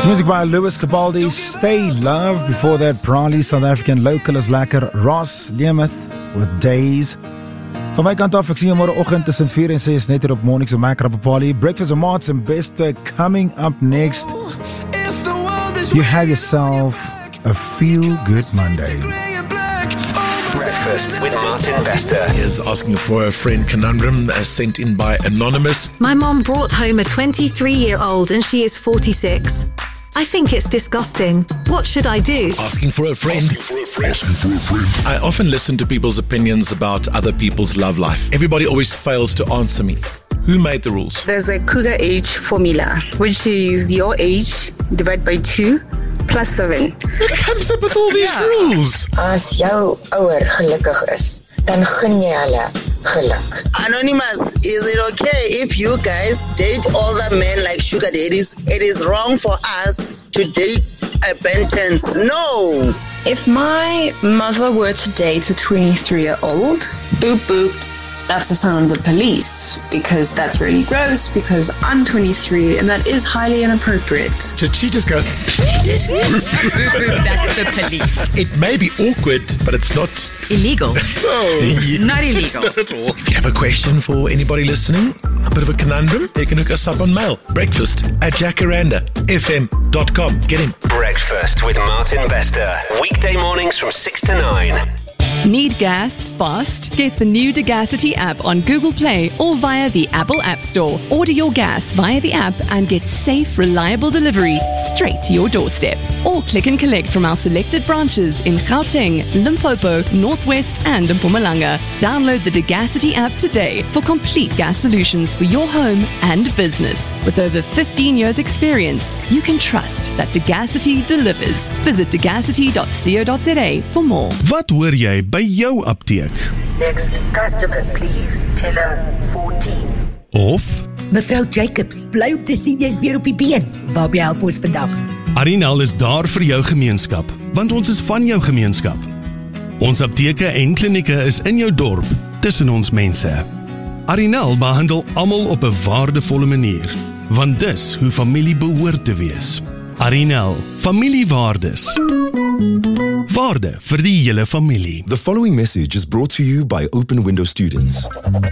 It's music by Lewis Capaldi, Stay Love. Before that, Prali, South African local is lekker. Ross Leemeth with Days. Van my kant af, ek sien jou môreoggend tussen 4 en 6 net hier op Mornings en Macra Papali. Breakfast of Marts and Beste coming up next. You have yourself a feel-good Monday. Breakfast with Martin Bester. Is asking for a friend conundrum sent in by Anonymous. My mom brought home a 23-year-old and she is 46. I think it's disgusting. What should I do? Asking for a friend. I often listen to people's opinions about other people's love life. Everybody always fails to answer me. Who made the rules? There's a Cougar age formula, which is your age divided by 2 plus 7. Who comes up with all these rules? As jou ouer gelukkig is, dan gun jy hulle geluk. Anonymous, is it okay if you guys date older men like sugar daddies? It is wrong for us to date a Bentons. No! If my mother were to date a 23-year-old, boop boop, that's the sign of the police, because that's really gross, because I'm 23 and that is highly inappropriate. Did she just go? That's the police. It may be awkward, but it's not Illegal. Not illegal. Not at all. If you have a question for anybody listening, a bit of a conundrum, you can hook us up on mail. breakfast@jacarandafm.com. Get in. Breakfast with Martin Bester. Weekday mornings from 6 to 9. Need gas fast? Get the new Degacity app on Google Play or via the Apple App Store. Order your gas via the app and get safe, reliable delivery straight to your doorstep. Or click and collect from our selected branches in Gauteng, Limpopo, Northwest and Mpumalanga. Download the Degacity app today for complete gas solutions for your home and business. With over 15 years experience, you can trust that Degacity delivers. Visit degacity.co.za for more. Wat hoor jy by jou apteek? Next customer, please. Teller 14. Of Mevrou Jacobs, bly op te sien jy's weer op die been. Waarby help ons vandag? Arinal is daar vir jou gemeenskap, want ons is van jou gemeenskap. Ons apteke en klinieke is in jou dorp, tussen ons mense. Arinal behandel almal op 'n waardevolle manier, want dis hoe familie behoort te wees. Arinal, familiewaardes. Waarde vir die hele familie. The following message is brought to you by Open Window students.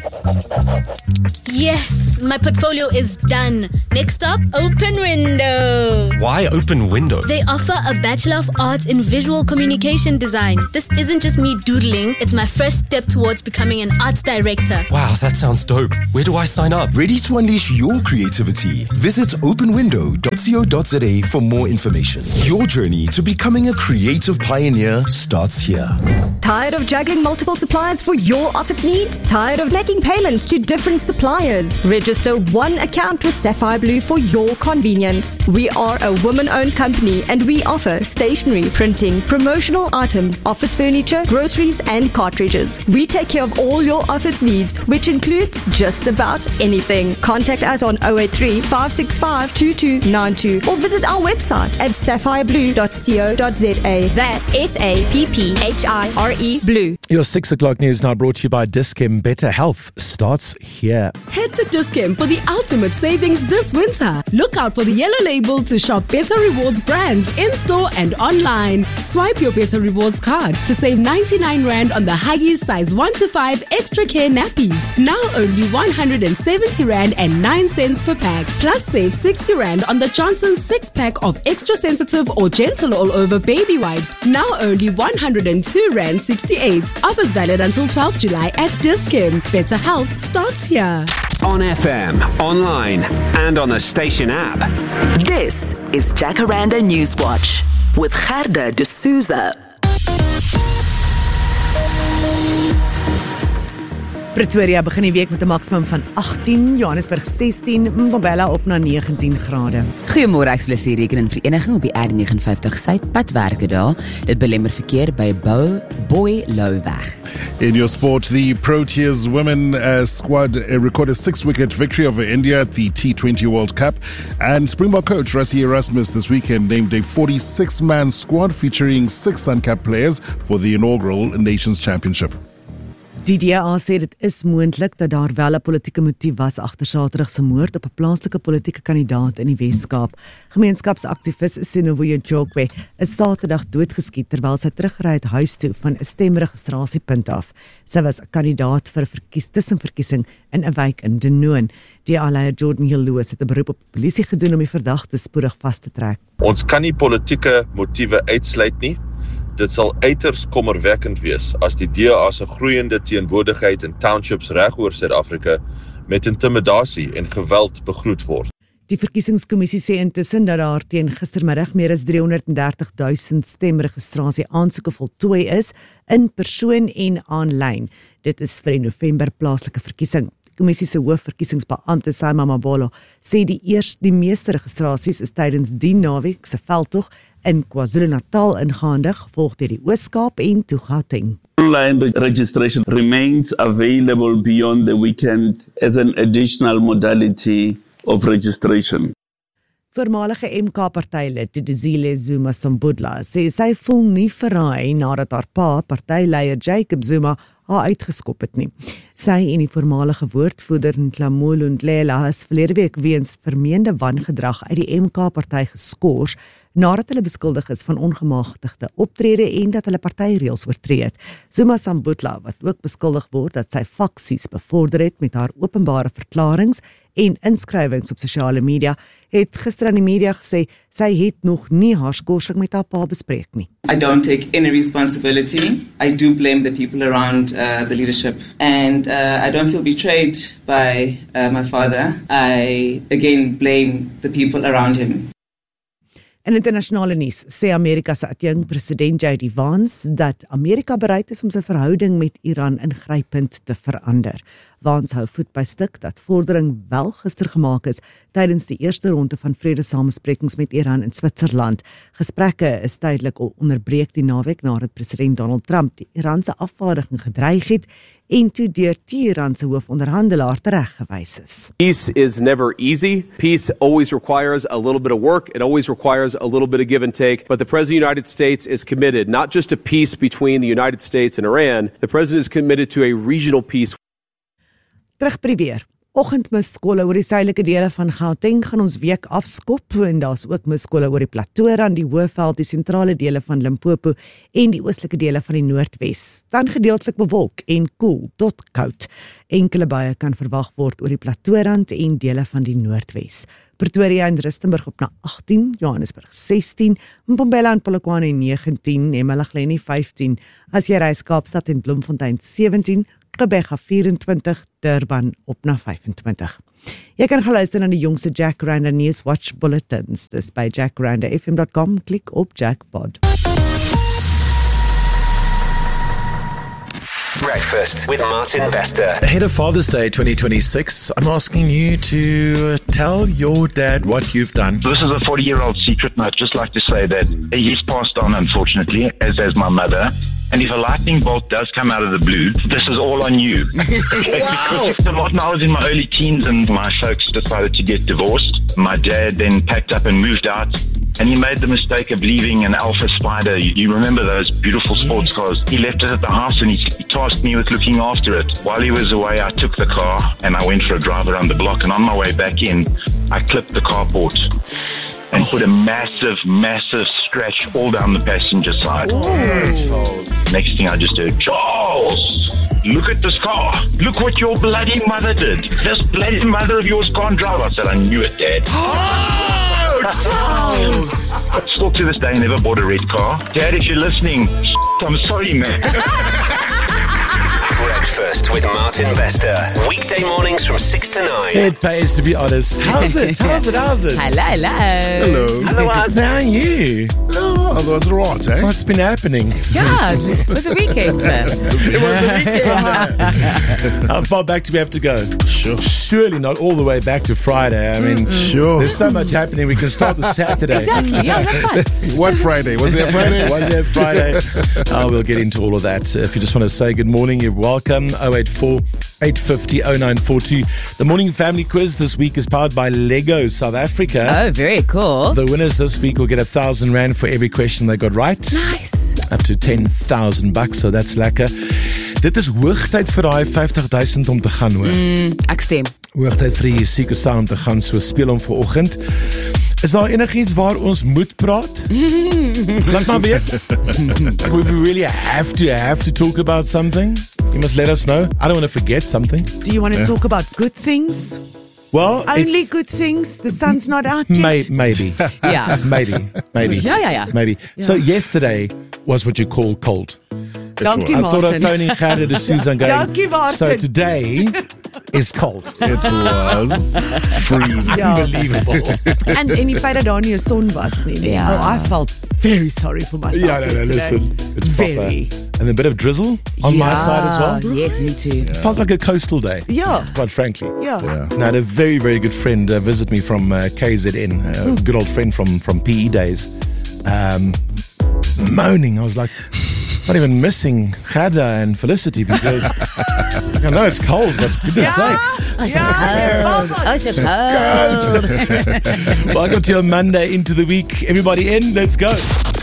Yes, my portfolio is done. Next up, Open Window. Why Open Window? They offer a Bachelor of Arts in Visual Communication Design. This isn't just me doodling, it's my first step towards becoming an arts director. Wow, that sounds dope. Where do I sign up? Ready to unleash your creativity? Visit openwindow.co.za for more information. Your journey to becoming a creative pioneer starts here. Tired of juggling multiple suppliers for your office needs? Tired of making payments to different suppliers? Register one account with Sapphire Blue for your convenience. We are a woman-owned company and we offer stationery, printing, promotional items, office furniture, groceries and cartridges. We take care of all your office needs, which includes just about anything. Contact us on 083 565 2292 or visit our website at sapphireblue.co.za. That's SAPPHIRE Blue. Your 6 o'clock news now brought to you by Dis-Chem. Better health starts here. Head to Dis-Chem for the ultimate savings this winter. Look out for the yellow label to shop Better Rewards brands in-store and online. Swipe your Better Rewards card to save 99 Rand on the Huggies size 1 to 5 extra care nappies. Now only 170 Rand and 9 cents per pack. Plus save 60 Rand on the Johnson 6-pack of extra sensitive or gentle all-over baby wipes. Now only 102 Rand 68. Offers valid until 12 July at Dis-Chem. Better health starts here. On FM, online, and on the station app. This is Jacaranda Newswatch with Gerda de Souza. Pretoria begin die week met 'n maksimum van 18, Johannesburg 16, Mbombela op na 19 grade. Goeiemôre, ek is die rekeningvereniging op die R59 Suidpadwerke daar. Dit belemmer verkeer by Boy Louweg. In your sport, the Proteas women squad recorded 6-wicket victory over India at the T20 World Cup, and Springbok coach Rassie Erasmus this weekend named a 46-man squad featuring 6 uncapped players for the inaugural Nations Championship. Die DA sê dit is moontlik dat daar wel 'n politieke motief was agter Saterdag se moord op 'n plaaslike politieke kandidaat in die Wes-Kaap. Gemeenskapsaktivis Sinovuyo Jokwe is Saterdag doodgeskiet terwyl sy teruggery het huis toe van 'n stemregistrasiepunt af. Sy was 'n kandidaat vir 'n tussenverkiesing in 'n wijk in Denoon. DA-leier Jordan Hill-Lewis het 'n beroep op die polisie gedoen om die verdagte spoedig vas te trek. Ons kan nie politieke motiewe uitsluit nie. Dit sal uiters kommerwekkend wees as die DA se groeiende teenwoordigheid in townships regoor Suid-Afrika met intimidasie en geweld begroet word. Die verkiesingskommissie sê intussen dat daar teen gistermiddag meer as 330,000 stemregistrasie aansoeke voltooi is in persoon en aanlyn. Dit is vir die November plaaslike verkiesing. Die kommissie se hoofverkiesingsbeampte Saima Mabolo sê die meeste registrasies is tydens die naweek se veldtog in KwaZulu-Natal ingaande, gevolg deur die Oos-Kaap en Gauteng. Online registration remains available beyond the weekend as an additional modality of registration. Voormalige MK-partylid Duduzile Zuma Sambudla sê sy voel nie verraai nadat haar pa, partyleier Jacob Zuma, haar uitgeskop het nie. Sy en die voormalige woordvoerder Nhlamulo Ndlela is verlede week weens vermeende wangedrag uit die MK-party geskort nadat hulle beskuldig is van ongemagtigde optrede en dat hulle partyreëls oortree het. Zuma Sambudla, wat ook beskuldig word dat sy faksies bevorder het met haar openbare verklarings en inskrywings op sosiale media, het gister aan die media gesê sy het nog nie haar skorsing met haar pa bespreek nie. I don't take any responsibility. I do blame the people around the leadership. And I don't feel betrayed by my father. I, again, blame the people around him. In internasionale nuus sê Amerika se adjunk-president J.D. Vance dat Amerika bereid is om sy verhouding met Iran ingrypend te verander. Vance hou voet by stuk dat vordering wel gister gemaak is tydens die eerste ronde van vredesamesprekings met Iran in Switserland. Gesprekke is tydelik onderbreek die naweek nadat president Donald Trump die Iranse afvaardiging gedreig het en toe deur die Iranse hoofonderhandelaar tereggewys is. Peace is never easy. Peace always requires a little bit of work. It always requires a little bit of give and take. But the President of the United States is committed not just to peace between the United States and Iran. The President is committed to a regional peace. Terug by die weer. Oggendmisskolle oor die suidelike dele van Gauteng gaan ons week afskop en daar's ook miskolle oor die plateau aan die Hoëveld, die sentrale dele van Limpopo en die oostelike dele van die Noordwes. Dan gedeeltelik bewolk en koel tot koud. Enkele buie kan verwag word oor die plateaurand en dele van die Noordwes. Pretoria en Rustenburg op na 18, Johannesburg 16, Mpumalanga en Polokwane 19, eMalahleni 15, as jy reis Kaapstad en Bloemfontein 17, Gqeberha 24, Durban op na 25. Jy kan geluister na die jongste Jacaranda News Watch Bulletins. Dis by jacarandafm.com, klik op Jackpod. Breakfast with Martin Bester. Ahead of Father's Day 2026, I'm asking you to tell your dad what you've done. This is a 40-year-old secret, and I'd just like to say that he's passed on, unfortunately, as has my mother. And if a lightning bolt does come out of the blue, this is all on you. Wow! So when I was in my early teens and my folks decided to get divorced, my dad then packed up and moved out. And he made the mistake of leaving an Alpha Spider. You remember those beautiful sports cars? He left it at the house and he tasked me with looking after it. While he was away, I took the car and I went for a drive around the block. And on my way back in, I clipped the carport and put a massive, massive scratch all down the passenger side. Charles. Next thing I just heard, Charles, look at this car. Look what your bloody mother did. This bloody mother of yours can't drive. I said, I knew it, Dad. Charles! Still to this day, never bought a red car. Dad, if you're listening, I'm sorry, man. Breakfast with Martin Bester. Weekday mornings from 6 to 9. It pays to be honest. How's it? Hello. Otherwise, how are you? Hello. Otherwise, right, eh? What's been happening? Yeah, it was a weekend. It was a weekend. How far back do we have to go? Sure. Surely not all the way back to Friday. I mean, there's so much happening. We can start with Saturday. Exactly, yeah, that's right. What Friday? Was there a Friday? Was there a Friday? We'll get into all of that. If you just want to say good morning, you're welcome. 084 850 0942. The morning family quiz this week is powered by Lego South Africa. Oh, very cool. The winners this week will get 1,000 rand for every question they got right. Nice. Up to 10,000 bucks, so that's lekker. Dit is hoogtyd vir daai 50,000 om te gaan hoor. Ek stem. Hoogtyd vir die Secret Sound om te gaan, so speel hom vir oggend. Is daar enigiets waar ons moet praat? Laat maar weet. We really have to talk about something. You must let us know. I don't want to forget something. Do you want to talk about good things? Well, only good things. The sun's not out yet. Maybe. Yeah. Maybe. Yeah. Maybe. Yeah. So yesterday was what you call cold. Dankie, I thought of Martin. phoning Gerda to Susan going, Dankie, Martin. so today is cold. It was freezing. Ja. Unbelievable. En die feit dat daar nie 'n son was nie. Ja. Oh, I felt very sorry for myself. Yeah, no, yesterday. listen. It's Very. proper. And a bit of drizzle on my side as well. Yes, me too. It felt like a coastal day. Yeah. Quite frankly. Yeah. And I had a very, very good friend visit me from KZN, a good old friend from PE days, moaning. I was like, not even missing Gerda and Felicity because I know it's cold, but goodness sake. Welcome to your Monday into the week. Everybody in, let's go.